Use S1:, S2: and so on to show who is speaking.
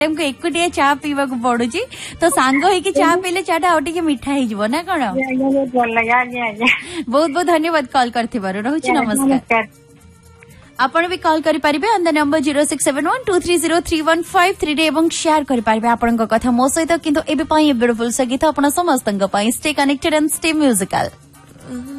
S1: को एकुटिया चा पीवा को पड़ुची तो सांग होइकी चा पीले चाटा और टिके मिठा ही जीवो ना कोन
S2: बहुत भल लगा आज्ञा
S1: बहुत बहुत धन्यवाद कॉल करथिबारु रहउची नमस्कार आपण भी कॉल करि परिबे ऑन द नंबर 0671230315 रे एवं शेयर करि परिबे आपण को कथा मो सहित किंतु एबे पई ब्यूटीफुल संगीत आपण समस्तंग पई stay connected and stay musical